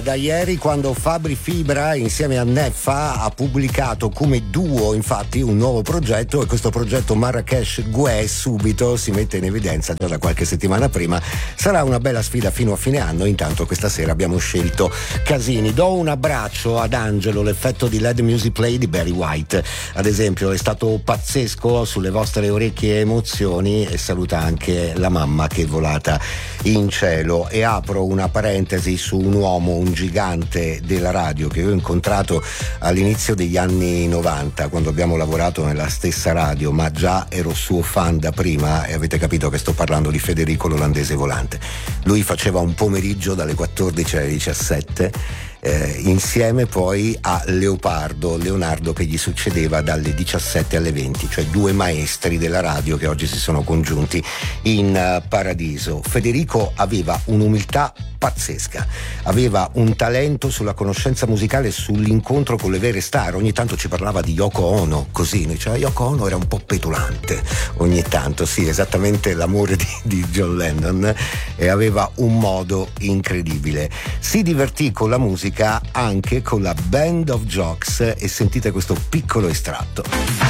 Da ieri, quando Fabri Fibra insieme a Neffa ha pubblicato come duo infatti un nuovo progetto, e questo progetto Marrakesh Gue subito si mette in evidenza già da qualche settimana prima. Sarà una bella sfida fino a fine anno. Intanto questa sera abbiamo scelto Casini. Do un abbraccio ad Angelo, l'effetto di LED Music Play di Barry White ad esempio è stato pazzesco sulle vostre orecchie e emozioni, e saluta anche la mamma che è volata in cielo. E apro una parentesi su un uomo, un gigante della radio che ho incontrato all'inizio degli anni 90 quando abbiamo lavorato nella stessa radio, ma già ero suo fan da prima, e avete capito che sto parlando di Federico l'Olandese Volante. Lui faceva un pomeriggio dalle 14 alle 17 insieme poi a Leonardo che gli succedeva dalle 17 alle 20, cioè due maestri della radio che oggi si sono congiunti in paradiso. Federico aveva un'umiltà pazzesca, aveva un talento sulla conoscenza musicale, sull'incontro con le vere star. Ogni tanto ci parlava di Yoko Ono, così, cioè Yoko Ono era un po' petulante ogni tanto, sì, esattamente l'amore di John Lennon, e aveva un modo incredibile. Si divertì con la musica anche con la Band of Jocks, e sentite questo piccolo estratto.